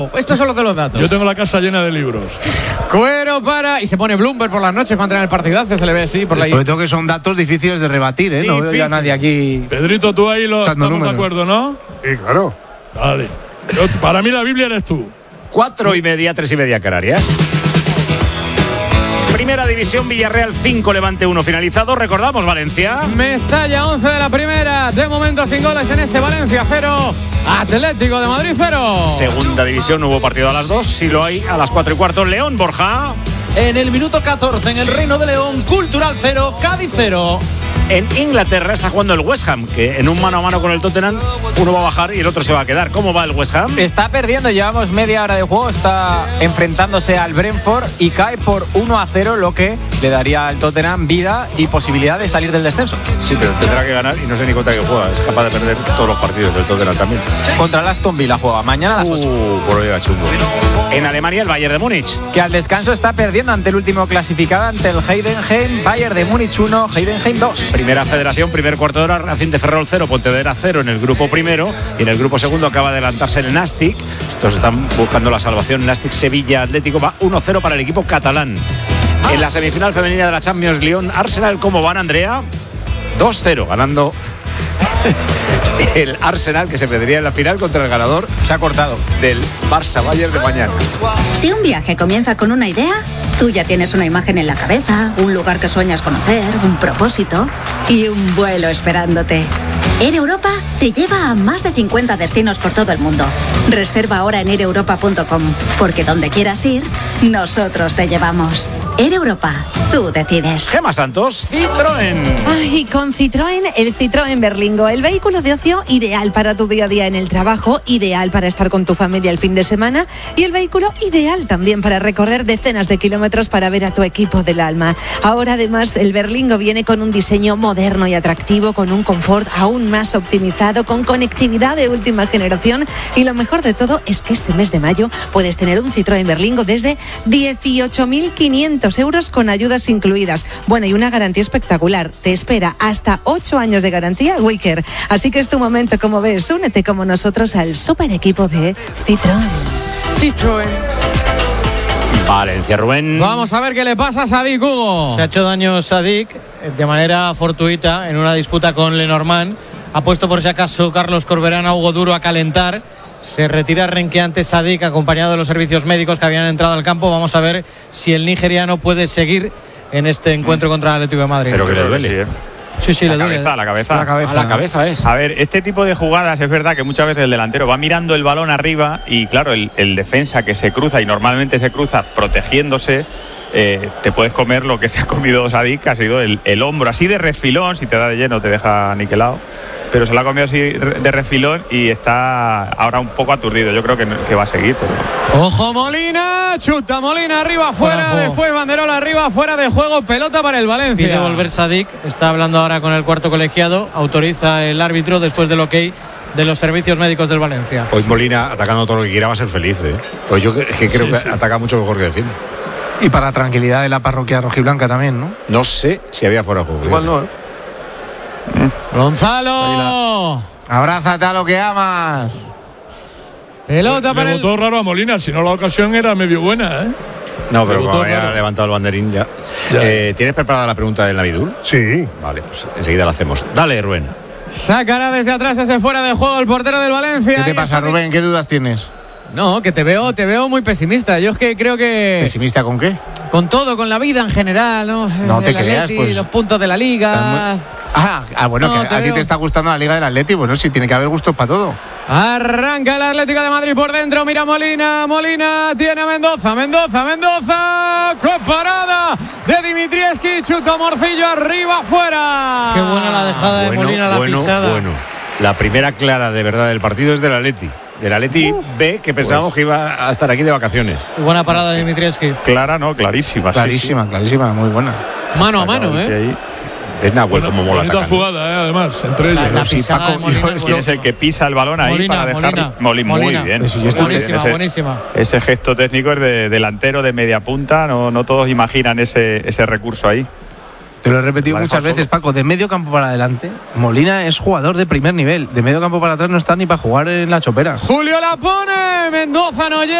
Estos son los de los datos. Yo tengo la casa llena de libros. Cuero para... Y se pone Bloomberg por las noches para entrar en el partidazo, se le ve así por la... Sobre todo que son datos difíciles de rebatir, ¿eh? No veo ya nadie aquí... Pedrito, tú ahí estamos números. de acuerdo, ¿no? Sí, claro. Vale. Para mí la Biblia eres tú. 4:30, 3:30 Canarias. Primera división, Villarreal 5, Levante 1 finalizado. Recordamos, Valencia. Mestalla 11 de la primera. De momento sin goles en este Valencia 0. Atlético de Madrid 0. Segunda división, hubo partido a las 2. Si lo hay, a las 4:15. León, Borja. En el minuto 14, en el Reino de León, Cultural 0, Cádiz 0. En Inglaterra está jugando el West Ham, que en un mano a mano con el Tottenham, uno va a bajar y el otro se va a quedar. ¿Cómo va el West Ham? Está perdiendo, llevamos media hora de juego, está enfrentándose al Brentford y cae por 1-0, lo que le daría al Tottenham vida y posibilidad de salir del descenso. Sí, pero tendrá que ganar y no sé ni contra qué juega. Es capaz de perder todos los partidos del Tottenham también. Contra el Aston Villa juega mañana a las 8. Por hoy va chungo. En Alemania, el Bayern de Múnich. Que al descanso está perdiendo ante el último clasificado, ante el Heidenheim. Bayern de Múnich 1, Heidenheim 2. Primera federación, primer cuarto de hora, Racing de Ferrol 0, Pontevedra 0 en el grupo primero. Y en el grupo segundo acaba de adelantarse el Nastic. Estos están buscando la salvación. Nastic Sevilla Atlético va 1-0 para el equipo catalán. En la semifinal femenina de la Champions, Lyon Arsenal, ¿cómo van, Andrea? 2-0, ganando el Arsenal, que se perdería en la final contra el ganador. Se ha cortado del Barça Bayern de mañana. Si un viaje comienza con una idea, tú ya tienes una imagen en la cabeza, un lugar que sueñas conocer, un propósito y un vuelo esperándote. Air Europa te lleva a más de 50 destinos por todo el mundo. Reserva ahora en aireuropa.com, porque donde quieras ir, nosotros te llevamos. Air Europa, tú decides. Gemma Santos, Citroën. Ay, con Citroën, el Citroën Berlingo, el vehículo de ocio ideal para tu día a día en el trabajo, ideal para estar con tu familia el fin de semana y el vehículo ideal también para recorrer decenas de kilómetros para ver a tu equipo del alma. Ahora además el Berlingo viene con un diseño moderno y atractivo, con un confort aún más optimizado, con conectividad de última generación, y lo mejor de todo es que este mes de mayo puedes tener un Citroën Berlingo desde 18.500 euros con ayudas incluidas. Bueno, y una garantía espectacular. Te espera hasta 8 años de garantía Wicker. Así que es tu momento, como ves. Únete como nosotros al super equipo de Citroën. Valencia, Rubén. Vamos a ver qué le pasa a Sadik, Hugo. Se ha hecho daño Sadik de manera fortuita en una disputa con Lenormand. Ha puesto por si acaso Carlos Corberán a Hugo Duro a calentar. Se retira renqueante Sadik, acompañado de los servicios médicos que habían entrado al campo. Vamos a ver si el nigeriano puede seguir en este encuentro contra el Atlético de Madrid. Pero que le duele. Sí, le duele. La cabeza es. A ver, este tipo de jugadas es verdad que muchas veces el delantero va mirando el balón arriba y claro, el defensa que se cruza y normalmente se cruza protegiéndose, te puedes comer lo que se ha comido Sadik, que ha sido el hombro, así de refilón. Si te da de lleno te deja niquelado, pero se lo ha comido así de refilón y está ahora un poco aturdido. Yo creo que va a seguir, pero... Ojo Molina, chuta Molina arriba, fuera, después banderola arriba, fuera de juego, pelota para el Valencia. Pide volver Sadik, está hablando ahora con el cuarto colegiado, autoriza el árbitro después del ok de los servicios médicos del Valencia. Hoy Molina, atacando todo lo que quiera, va a ser feliz, ¿eh? Pues yo que creo que ataca mucho mejor que defiende. Y para tranquilidad de la parroquia rojiblanca también, ¿no? No sé si había fuera de juego. Igual no, ¿eh? Gonzalo, Abrázate a lo que amas. pelota para Le el... botó raro a Molina, si no la ocasión era medio buena, ¿eh? No, pero como raro. había levantado el banderín ya. ¿Tienes preparada la pregunta del Navidul? Sí. Vale, pues enseguida la hacemos. Dale, Rubén. Sacará desde atrás ese fuera de juego el portero del Valencia. ¿Qué te pasa, Rubén? ¿Qué dudas tienes? No, que te veo muy pesimista. Yo es que creo que... ¿Pesimista con qué? Con todo, con la vida en general, ¿no? No te creas, pues... los puntos de la Liga... bueno, No, que a ti te está gustando la Liga del Atleti. Bueno, sí, tiene que haber gustos para todo. Arranca el Atlético de Madrid por dentro, mira Molina, tiene a Mendoza, ¡qué parada de Dimitrievski! Chuta Morcillo arriba, afuera. Qué buena la dejada de Molina, la pisada. Bueno, la primera clara de verdad del partido es del Atleti. Del Atleti B, que pensábamos que iba a estar aquí de vacaciones. Buena parada de Dimitrievski. Clara, ¿no? Clarísima. Clarísima, muy buena. Mano a mano, ¿eh? Es Nahuel como mola bonita atacando. jugada, además, entre ellos. La pisada de Molina ¿Quién es el que pisa el balón ahí para dejar? Molina. Muy bien. Buenísima. Ese gesto técnico es de delantero, de media punta. No todos imaginan ese recurso ahí. Te lo he repetido muchas veces, Paco. De medio campo para adelante, Molina es jugador de primer nivel. De medio campo para atrás no está ni para jugar en la chopera. Julio la pone, Mendoza no llega.